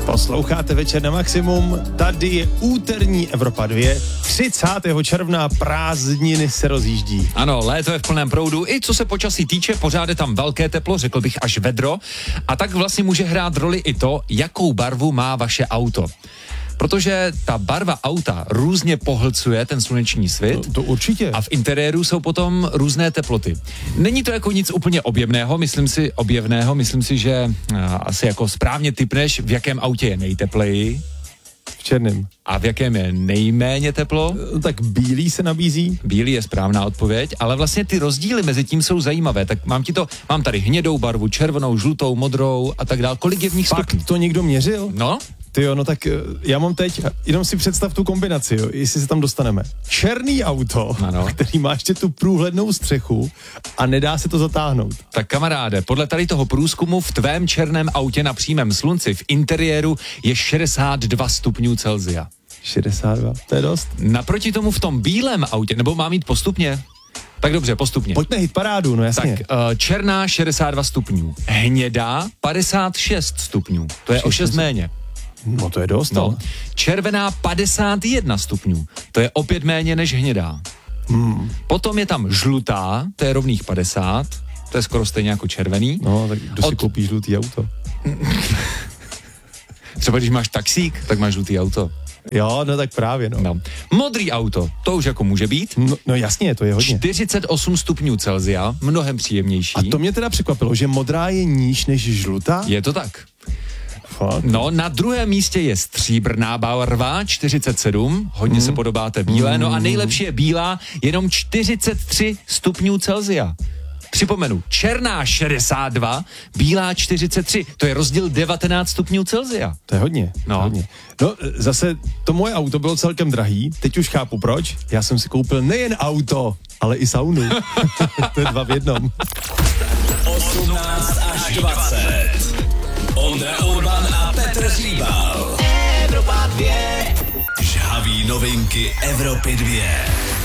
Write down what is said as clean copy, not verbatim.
Posloucháte Večer na maximum, tady je úterní Evropa 2, 30. června, prázdniny se rozjíždí. Ano, léto je v plném proudu, i co se počasí týče, pořád je tam velké teplo, řekl bych až vedro, a tak vlastně může hrát roli i to, jakou barvu má vaše auto. Protože ta barva auta různě pohlcuje ten sluneční svit. To určitě. A v interiéru jsou potom různé teploty. Není to jako nic úplně objevného, myslím si, že asi jako správně tipneš, v jakém autě je nejtepleji. V černém. A v jakém je nejméně teplo? Tak bílý se nabízí. Bílý je správná odpověď, ale vlastně ty rozdíly mezi tím jsou zajímavé. Tak mám tady hnědou barvu, červenou, žlutou, modrou a tak dál. Kolik je v nich stupňů? Fakt to někdo měřil? No? Tyjo, no tak já mám teď, jenom si představ tu kombinaci, jo, jestli se tam dostaneme. Černý auto, ano, který má ještě tu průhlednou střechu a nedá se to zatáhnout. Tak kamaráde, podle tady toho průzkumu v tvém černém autě na přímém slunci v interiéru je 62 stupňů Celsia. 62, to je dost. Naproti tomu v tom bílém autě, nebo mám jít postupně? Tak dobře, postupně. Pojďme hitparádu, no jasně. Tak, černá 62 stupňů, hnědá 56 stupňů, to je o 6 méně. No to je dost, no. Červená 51 stupňů, to je opět méně než hnědá. Potom je tam žlutá, to je rovných 50, to je skoro stejně jako červený. No, tak kdo si koupí žlutý auto? Třeba když máš taxík, tak máš žlutý auto. Jo, no tak právě, no. Modrý auto, to už jako může být. No jasně, to je hodně. 48 stupňů Celsia, mnohem příjemnější. A to mě teda překvapilo, že modrá je níž než žlutá? Je to tak. Fakt? No, na druhém místě je stříbrná barva, 47, hodně se podobá té bílé, no a nejlepší je bílá, jenom 43 stupňů Celsia. Připomenu, černá 62, bílá 43, to je rozdíl 19 stupňů Celsia. To je hodně, hodně. No, zase to moje auto bylo celkem drahý, teď už chápu proč, já jsem si koupil nejen auto, ale i saunu. To je 2 v jednom. 18 až 20. Ondra Urban a Petr Hříbal. Evropa 2. Žhaví novinky Evropy 2.